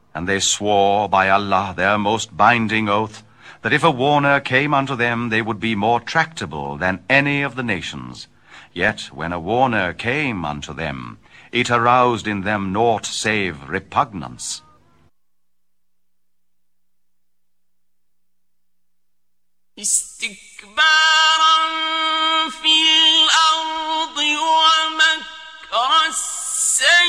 And they swore by Allah their most binding oath, that if a warner came unto them, they would be more tractable than any of the nations. Yet when a warner came unto them, it aroused in them naught save repugnance. استكبار